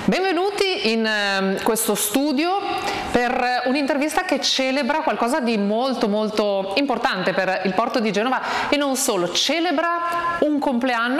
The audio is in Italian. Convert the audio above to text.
Benvenuti in questo studio per un'intervista che celebra qualcosa di molto molto importante per il porto di Genova e non solo, celebra un compleanno